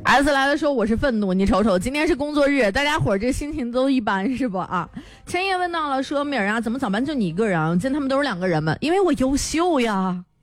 S 来了说我是愤怒，你瞅瞅，今天是工作日，大家伙儿这心情都一般是不啊？千叶问到了说米儿啊，怎么早班就你一个人啊？见他们都是2个人嘛，因为我优秀呀。